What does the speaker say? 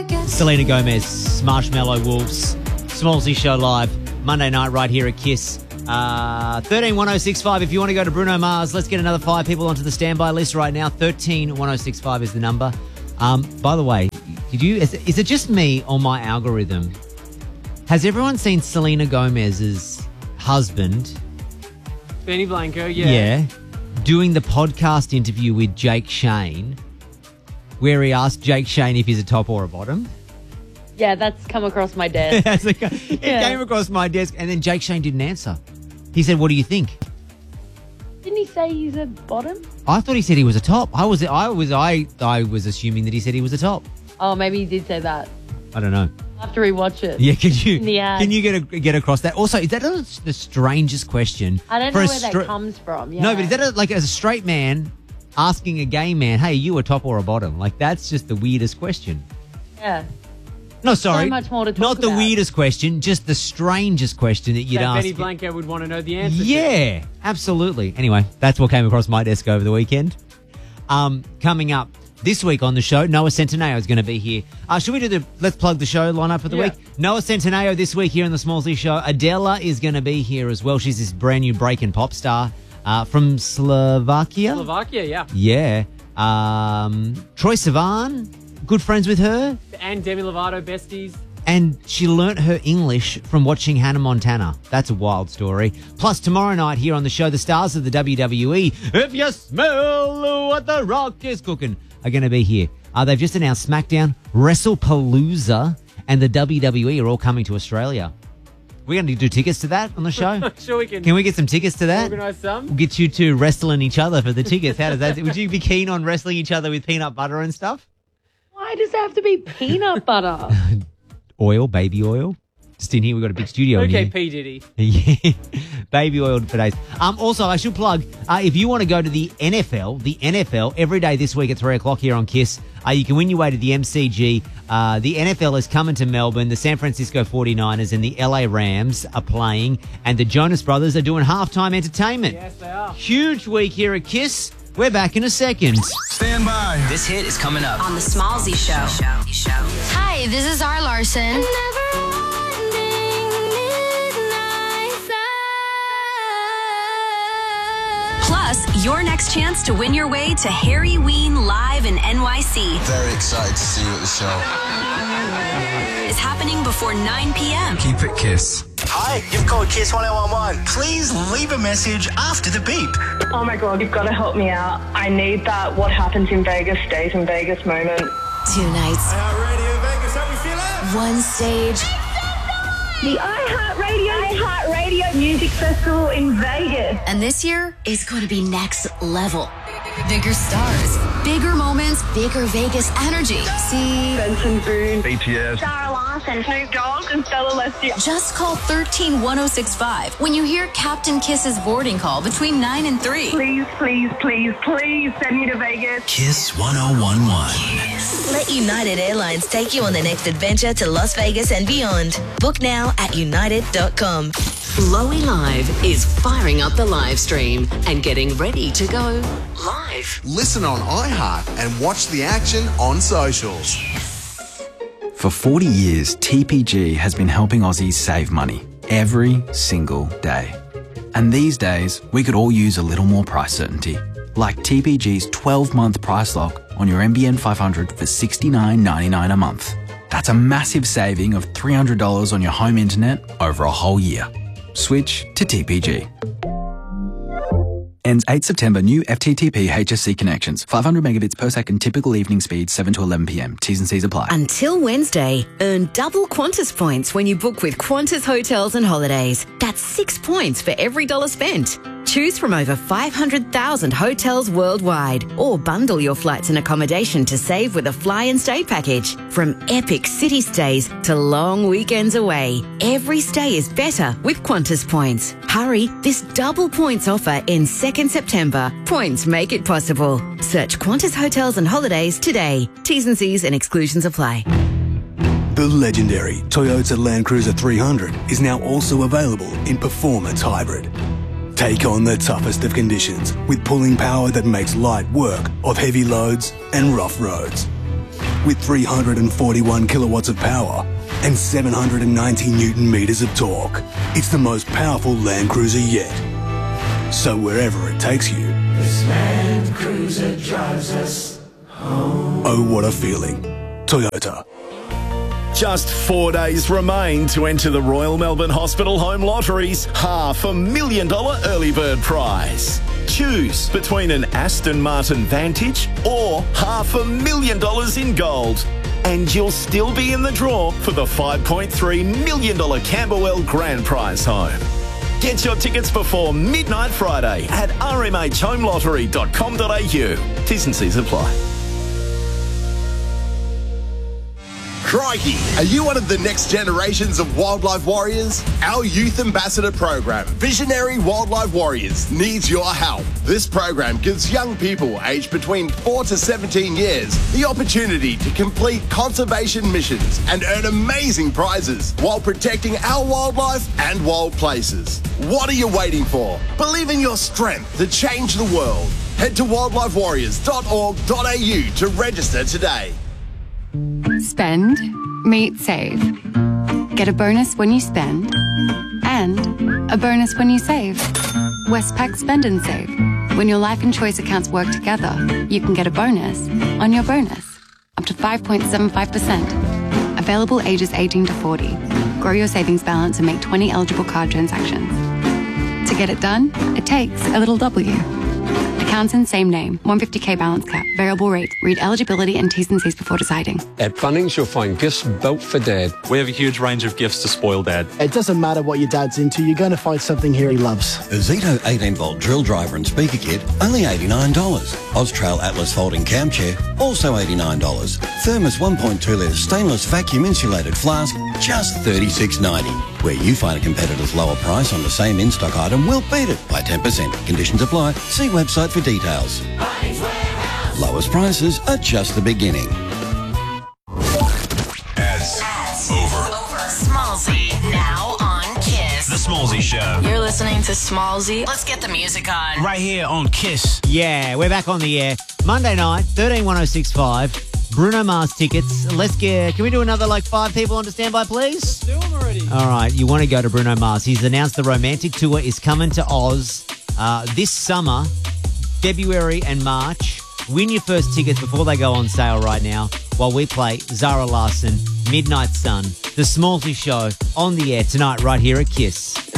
Selena Gomez, Marshmallow Wolves, Smallsy Show Live, Monday night right here at KISS. 131065 if you want to go to Bruno Mars. Let's get another 5 people onto the standby list right now. 131065 is the number. By the way, is it just me or my algorithm? Has everyone seen Selena Gomez's husband, Benny Blanco? Yeah. Yeah, doing the podcast interview with Jake Shane, where he asked Jake Shane if he's a top or a bottom? Yeah, that's come across my desk. It came across my desk, and then Jake Shane didn't answer. He said, "What do you think?" Didn't he say he's a bottom? I thought he said he was a top. I was assuming that he said he was a top. Oh, maybe he did say that. I don't know. I'll have to rewatch it. Yeah, Can you get across that? Also, is that the strangest question? I don't know where that comes from. Yeah. No, but is that like as a straight man asking a gay man, "Hey, are you a top or a bottom?" Like that's just the weirdest question. Yeah. No, sorry. So much more to talk Not the about. weirdest question, just the strangest question that you'd ask. Benny Blanco would want to know the answer. Yeah, absolutely. Anyway, that's what came across my desk over the weekend. Coming up this week on the show, Noah Centineo is going to be here. Should we do let's plug the show lineup for the week? Noah Centineo this week here in the Smallsy Show. Adela is going to be here as well. She's this brand new break and pop star from Slovakia. Yeah. Yeah. Troye Sivan, good friends with her. And Demi Lovato, besties. And she learnt her English from watching Hannah Montana. That's a wild story. Plus, tomorrow night here on the show, the stars of the WWE, If You Smell What The Rock Is Cooking, are going to be here. They've just announced SmackDown, WrestlePalooza, and the WWE are all coming to Australia. We're going to do tickets to that on the show? Sure we can. Can we get some tickets to that? Organise some. We'll get you two wrestling each other for the tickets. How does that? Would you be keen on wrestling each other with peanut butter and stuff? Why does it have to be peanut butter? Oil, baby oil. Just in here, we've got a big studio in Okay, here. P. Diddy. Yeah, baby oil for days. Also, I should plug, if you want to go to the NFL every day this week at 3 o'clock here on KISS, you can win your way to the MCG. The NFL is coming to Melbourne. The San Francisco 49ers and the LA Rams are playing, and the Jonas Brothers are doing halftime entertainment. Yes, they are. Huge week here at KISS. We're back in a second. Stand by. This hit is coming up on the Smallsy Show. Hi, this is R. Larson. Plus, your next chance to win your way to Harry Ween live in NYC. Very excited to see you at the show. Is happening before 9 p.m. Keep it KISS. Hi, you've called KISS 1011. Please leave a message after the beep. Oh my God, you've got to help me out. I need that what happens in Vegas stays in Vegas moment. 2 nights. Radio Vegas, how we feeling? 1 stage. The iHeartRadio Music Festival in Vegas. And this year is going to be next level. Bigger stars, bigger moments, bigger Vegas energy. See Benson Boone, BTS, Sarah Larson, Snoop Dogg, and Stella Leslie. Just call 131065 when you hear Captain Kiss's boarding call between 9 and 3. Please, please, please, please send me to Vegas. KISS 1011. Let United Airlines take you on the next adventure to Las Vegas and beyond. Book now at united.com. Lowy Live is firing up the live stream and getting ready to go live. Listen on iHeart and watch the action on socials. For 40 years, TPG has been helping Aussies save money every single day. And these days, we could all use a little more price certainty. Like TPG's 12-month price lock on your NBN 500 for $69.99 a month. That's a massive saving of $300 on your home internet over a whole year. Switch to TPG. Ends 8 September. New FTTP HSC connections. 500 megabits per second. Typical evening speed 7 to 11 p.m. T's and C's apply. Until Wednesday, earn double Qantas points when you book with Qantas Hotels and Holidays. That's 6 points for every dollar spent. Choose from over 500,000 hotels worldwide or bundle your flights and accommodation to save with a fly and stay package. From epic city stays to long weekends away, every stay is better with Qantas points. Hurry, this double points offer ends 2nd September. Points make it possible. Search Qantas Hotels and Holidays today. T's and C's and exclusions apply. The legendary Toyota Land Cruiser 300 is now also available in Performance Hybrid. Take on the toughest of conditions with pulling power that makes light work of heavy loads and rough roads. with 341 kilowatts of power and 790 Newton meters of torque. It's the most powerful Land Cruiser yet. So wherever it takes you, this Land Cruiser drives us home. Oh, what a feeling. Toyota. Just 4 days remain to enter the Royal Melbourne Hospital Home Lottery's $500,000 early bird prize. Choose between an Aston Martin Vantage or $500,000 in gold. And you'll still be in the draw for the $5.3 million Camberwell Grand Prize home. Get your tickets before midnight Friday at rmhhomelottery.com.au. T's and C's apply. Crikey, are you one of the next generations of wildlife warriors? Our youth ambassador program, Visionary Wildlife Warriors, needs your help. This program gives young people aged between 4 to 17 years the opportunity to complete conservation missions and earn amazing prizes while protecting our wildlife and wild places. What are you waiting for? Believe in your strength to change the world. Head to wildlifewarriors.org.au to register today. Spend, meet, save. Get a bonus when you spend and a bonus when you save. Westpac Spend and Save. When your life and choice accounts work together, you can get a bonus on your bonus, up to 5.75%. Available ages 18 to 40. Grow your savings balance and make 20 eligible card transactions. To get it done, it takes a little W. Accounts in same name, 150k balance cap, variable rate. Read eligibility and T's and C's before deciding. At Bunnings, you'll find gifts built for Dad. We have a huge range of gifts to spoil Dad. It doesn't matter what your dad's into, you're going to find something here he loves. A Zito 18-volt drill driver and speaker kit, only $89. Austrail Atlas folding cam chair, also $89. Thermos 1.2-litre stainless vacuum insulated flask, just $36.90. Where you find a competitor's lower price on the same in-stock item, we'll beat it by 10%. Conditions apply. See website for details. Lowest prices are just the beginning. Ads over. Smallzy, now on Kiss. The Smallzy Show. You're listening to Smallzy. Let's get the music on. Right here on Kiss. Yeah, we're back on the air. Monday night, 131065. Bruno Mars tickets. Can we do another 5 people onto standby, please? Let's do them already. All right, you want to go to Bruno Mars. He's announced the Romantic Tour is coming to Oz this summer, February and March. Win your first tickets before they go on sale right now while we play Zara Larsson, Midnight Sun, The Smallzy Show on the air tonight right here at Kiss.